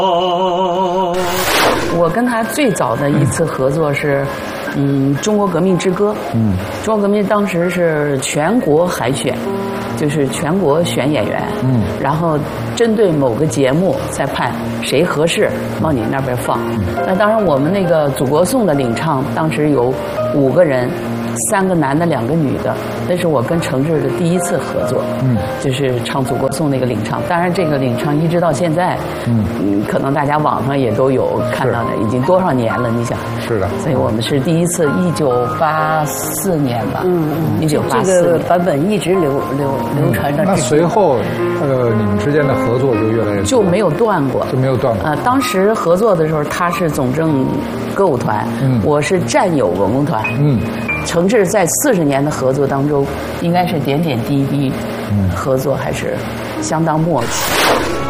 我跟他最早的一次合作是，中国革命之歌。中国革命当时是全国海选，就是全国选演员。然后针对某个节目再判谁合适往你那边放。那当然我们那个《祖国颂》的领唱当时有5个人。3个男的2个女的，那是我跟程志的第一次合作，就是唱《祖国颂》那个领唱。当然，这个领唱一直到现在，可能大家网上也都有看到的，已经多少年了？你想？ 是的。 所以我们是第一次，1984年吧，1984 这个版本一直流传着。 那随后，你们之间的合作就越来越就没有断过， 就没有断过。 当时合作的时候，他是总政歌舞团，我是战友文工团，程志在40年的合作当中，应该是点点滴滴，合作还是相当默契。